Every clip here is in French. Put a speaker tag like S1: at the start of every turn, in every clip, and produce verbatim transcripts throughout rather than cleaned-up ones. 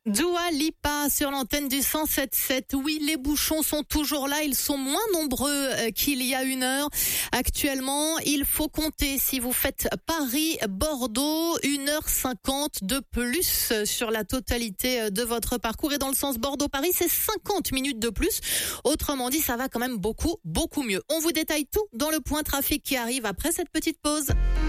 S1: Dua Lipa sur l'antenne du cent sept sept. Oui, les bouchons sont toujours là. Ils sont moins nombreux qu'il y a une heure. Actuellement, il faut compter, si vous faites Paris-Bordeaux, une heure cinquante de plus sur la totalité de votre parcours. Et dans le sens Bordeaux-Paris, c'est cinquante minutes de plus. Autrement dit, ça va quand même beaucoup, beaucoup mieux. On vous détaille tout dans le point trafic qui arrive après cette petite pause.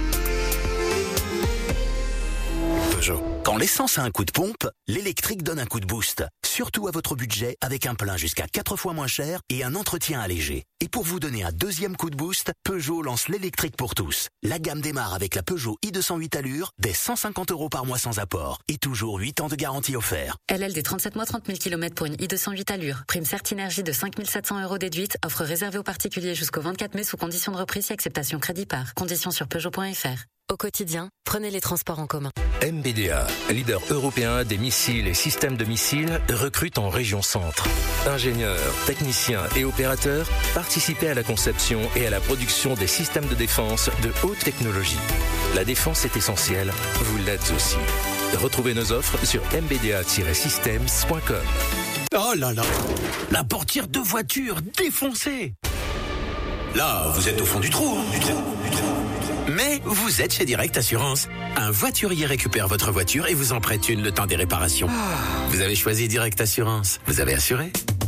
S2: Peugeot. Quand l'essence a un coup de pompe, l'électrique donne un coup de boost. Surtout à votre budget, avec un plein jusqu'à quatre fois moins cher et un entretien allégé. Et pour vous donner un deuxième coup de boost, Peugeot lance l'électrique pour tous. La gamme démarre avec la Peugeot i deux cent huit Allure, dès cent cinquante euros par mois sans apport. Et toujours huit ans de garantie offert.
S3: L L D trente-sept mois, trente mille kilomètres pour une i deux cent huit Allure. Prime Certinergie de cinq mille sept cents euros déduite. Offre réservée aux particuliers jusqu'au vingt-quatre mai sous condition de reprise et acceptation crédit par. Conditions sur Peugeot point F R. Au quotidien, prenez les transports en commun.
S4: M B D A, leader européen des missiles et systèmes de missiles, recrute en région centre. Ingénieurs, techniciens et opérateurs, participez à la conception et à la production des systèmes de défense de haute technologie. La défense est essentielle, vous l'êtes aussi. Retrouvez nos offres sur m b d a tiret systems point com.
S5: Oh là là, la portière de voiture défoncée. Là, vous êtes au fond du trou, hein, du trou, du trou. Mais vous êtes chez Direct Assurance. Un voiturier récupère votre voiture et vous en prête une le temps des réparations. Vous avez choisi Direct Assurance. Vous avez assuré.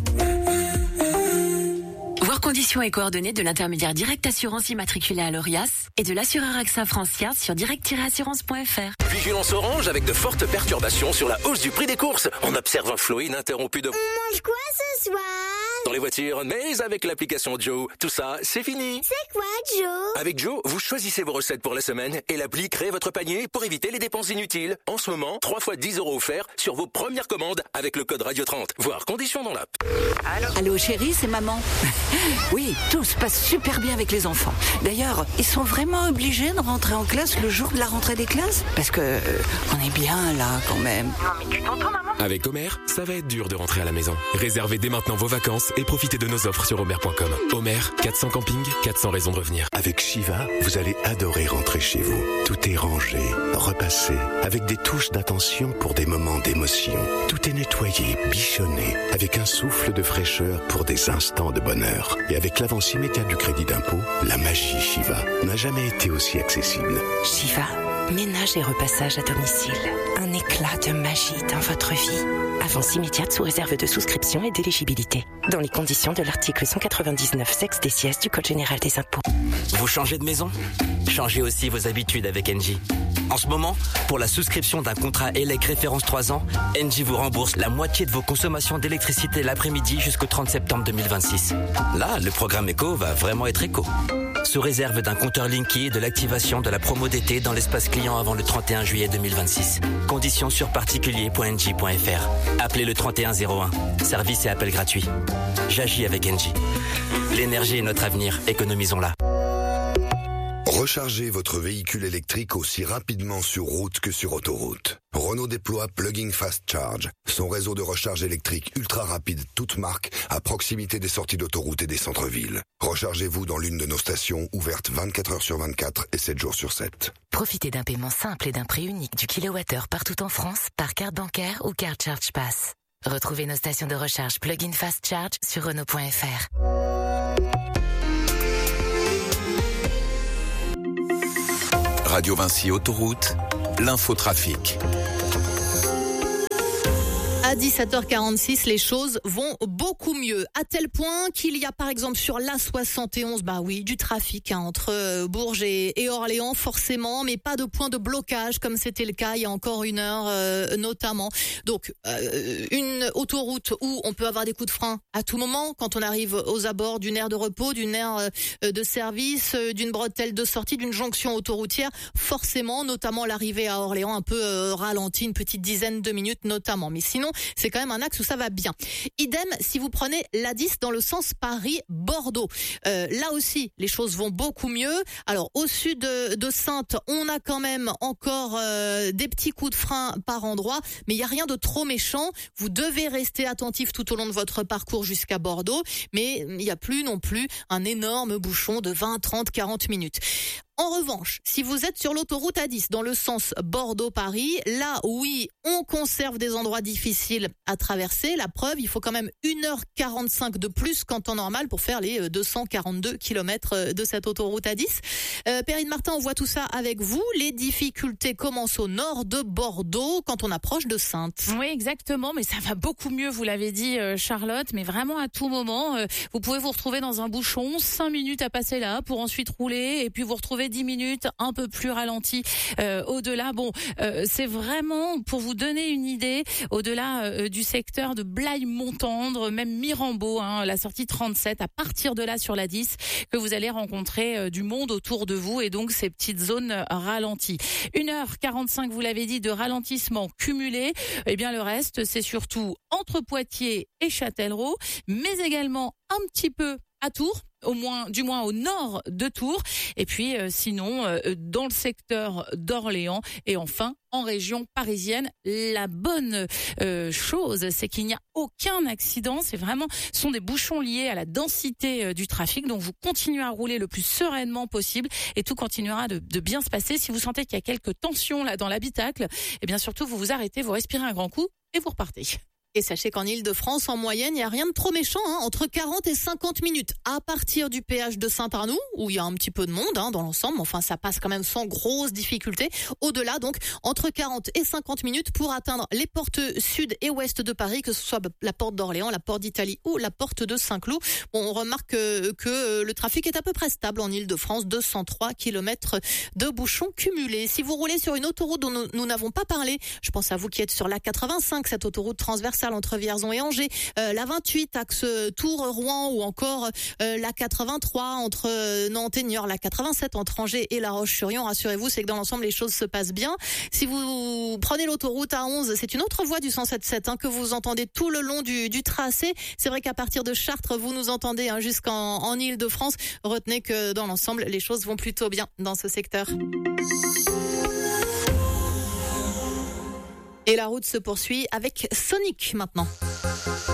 S6: Voir conditions et coordonnées de l'intermédiaire Direct Assurance immatriculé à l'Orias et de l'assureur AXA Francia sur direct tiret assurance point f r.
S4: Vigilance orange avec de fortes perturbations sur la hausse du prix des courses. On observe un flot ininterrompu de...
S7: On mange quoi ce soir?
S4: Dans les voitures, mais avec l'application Joe, tout ça, c'est fini.
S7: C'est quoi, Joe?
S4: Avec Joe, vous choisissez vos recettes pour la semaine et l'appli crée votre panier pour éviter les dépenses inutiles. En ce moment, trois fois dix euros offerts sur vos premières commandes avec le code Radio trente. Voir conditions dans l'app.
S8: Allô, Allô chérie, c'est maman. Oui, tout se passe super bien avec les enfants. D'ailleurs, ils sont vraiment obligés de rentrer en classe le jour de la rentrée des classes? Parce que euh, on est bien là quand même.
S6: Non mais tu t'entends maman?
S9: Avec Homer, ça va être dur de rentrer à la maison. Réservez dès maintenant vos vacances et profitez de nos offres sur homer point com. Homer, quatre cents campings, quatre cents raisons de revenir.
S10: Avec Shiva, vous allez adorer rentrer chez vous. Tout est rangé, repassé, avec des touches d'attention pour des moments d'émotion. Tout est nettoyé, bichonné, avec un souffle de fraîcheur pour des instants de bonheur. Et avec l'avance immédiate du crédit d'impôt, la magie Shiva n'a jamais été aussi accessible.
S11: Shiva, ménage et repassage à domicile. Un éclat de magie dans votre vie. Avance immédiate sous réserve de souscription et d'éligibilité. Dans les conditions de l'article cent quatre-vingt-dix-neuf sexe des sièges du Code général des impôts.
S12: Vous changez de maison? Changez aussi vos habitudes avec Engie. En ce moment, pour la souscription d'un contrat E L E C référence trois ans, Engie vous rembourse la moitié de vos consommations d'électricité l'après-midi jusqu'au trente septembre deux mille vingt-six. Là, le programme éco va vraiment être éco. Sous réserve d'un compteur Linky et de l'activation de la promo d'été dans l'espace client avant le trente et un juillet deux mille vingt-six. Conditions sur particulier point engie point f r. Appelez le trente et un zéro un. Service et appel gratuit. J'agis avec Engie. L'énergie est notre avenir. Économisons-la.
S13: Rechargez votre véhicule électrique aussi rapidement sur route que sur autoroute. Renault déploie Plug-in Fast Charge, son réseau de recharge électrique ultra rapide toute marque à proximité des sorties d'autoroute et des centres-villes. Rechargez-vous dans l'une de nos stations ouvertes vingt-quatre heures sur vingt-quatre et sept jours sur sept.
S11: Profitez d'un paiement simple et d'un prix unique du kilowattheure partout en France par carte bancaire ou carte Charge Pass. Retrouvez nos stations de recharge Plug-in Fast Charge sur Renault point f r.
S14: Radio Vinci Autoroute, l'infotrafic.
S1: À dix-sept heures quarante-six, les choses vont beaucoup mieux. À tel point qu'il y a par exemple sur l'A soixante et onze, bah oui, du trafic hein, entre Bourges et, et Orléans forcément, mais pas de point de blocage comme c'était le cas il y a encore une heure euh, notamment. Donc euh, une autoroute où on peut avoir des coups de frein à tout moment quand on arrive aux abords d'une aire de repos, d'une aire euh, de service, euh, d'une bretelle de sortie, d'une jonction autoroutière, forcément, notamment l'arrivée à Orléans un peu euh, ralentie, une petite dizaine de minutes notamment. Mais sinon, c'est quand même un axe où ça va bien. Idem si vous prenez l'A dix dans le sens Paris-Bordeaux. Euh, là aussi, les choses vont beaucoup mieux. Alors, au sud de, de Saintes, on a quand même encore euh, des petits coups de frein par endroit, mais il n'y a rien de trop méchant. Vous devez rester attentif tout au long de votre parcours jusqu'à Bordeaux, mais il n'y a plus non plus un énorme bouchon de vingt, trente, quarante minutes. En revanche, si vous êtes sur l'autoroute A dix dans le sens Bordeaux-Paris, là, oui, on conserve des endroits difficiles à traverser. La preuve, il faut quand même une heure quarante-cinq de plus qu'en temps normal pour faire les deux cent quarante-deux kilomètres de cette autoroute A dix. Euh, Perrine Martin, on voit tout ça avec vous. Les difficultés commencent au nord de Bordeaux quand on approche de Saintes.
S15: Oui, exactement, mais ça va beaucoup mieux, vous l'avez dit, Charlotte, mais vraiment à tout moment. Euh, vous pouvez vous retrouver dans un bouchon, cinq minutes à passer là pour ensuite rouler et puis vous retrouver dix minutes un peu plus ralenti euh, au-delà. Bon, euh, c'est vraiment pour vous donner une idée, au-delà euh, du secteur de Blaye-Montendre, même Mirambeau, hein, la sortie trente-sept, à partir de là sur la dix, que vous allez rencontrer euh, du monde autour de vous et donc ces petites zones ralenties. une heure quarante-cinq, vous l'avez dit, de ralentissement cumulé. Eh bien, le reste, c'est surtout entre Poitiers et Châtellerault, mais également un petit peu à Tours, au moins, du moins au nord de Tours, et puis euh, sinon euh, dans le secteur d'Orléans, et enfin en région parisienne. La bonne euh, chose, c'est qu'il n'y a aucun accident. C'est vraiment, ce sont des bouchons liés à la densité euh, du trafic. Donc vous continuez à rouler le plus sereinement possible et tout continuera de, de bien se passer. Si vous sentez qu'il y a quelques tensions là dans l'habitacle, et bien surtout vous vous arrêtez, vous respirez un grand coup et vous repartez.
S1: Et sachez qu'en Ile-de-France, en moyenne, il n'y a rien de trop méchant, hein, entre quarante et cinquante minutes. À partir du péage de Saint-Arnoux, où il y a un petit peu de monde hein, dans l'ensemble, enfin ça passe quand même sans grosse difficulté. Au-delà, donc, entre quarante et cinquante minutes pour atteindre les portes sud et ouest de Paris, que ce soit la porte d'Orléans, la porte d'Italie ou la porte de Saint-Cloud. Bon, on remarque que, que le trafic est à peu près stable en Ile-de-France, deux cent trois kilomètres de bouchons cumulés. Si vous roulez sur une autoroute dont nous, nous n'avons pas parlé, je pense à vous qui êtes sur l'A quatre-vingt-cinq, cette autoroute transversale entre Vierzon et Angers, euh, la vingt-huit axe Tours-Rouen ou encore euh, la quatre-vingt-trois entre euh, Nantes et Niort, la quatre-vingt-sept entre Angers et La Roche-sur-Yon. Rassurez-vous, c'est que dans l'ensemble les choses se passent bien. Si vous prenez l'autoroute A onze, c'est une autre voie du cent soixante-dix-sept hein, que vous entendez tout le long du, du tracé. C'est vrai qu'à partir de Chartres, vous nous entendez hein, jusqu'en en Ile-de-France. Retenez que dans l'ensemble, les choses vont plutôt bien dans ce secteur. Et la route se poursuit avec Sonic maintenant.